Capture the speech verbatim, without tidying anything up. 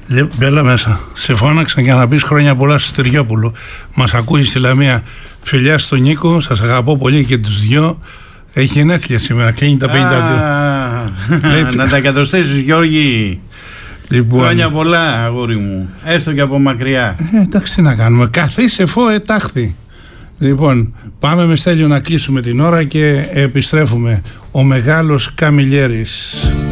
Μπέλα μέσα. Σε φώναξαν για να πεις χρόνια πολλά στο Στεριόπουλο. Μας ακούει στη Λαμία. Φιλιά στον Νίκο, σας αγαπώ πολύ και τους δυο. Έχει γενέθλια σήμερα, κλείνει τα πενήντα δύο. Λέει, να τα εκατοστήσεις, Γιώργη. Λοιπόν, χρόνια πολλά, αγόρι μου. Έστω και από μακριά. Ε, εντάξει, τι να κάνουμε. Καθίσε φω ετάχθη. Λοιπόν, πάμε με Στέλιο να κλείσουμε την ώρα και επιστρέφουμε. Ο μεγάλος Καμιλιέρης.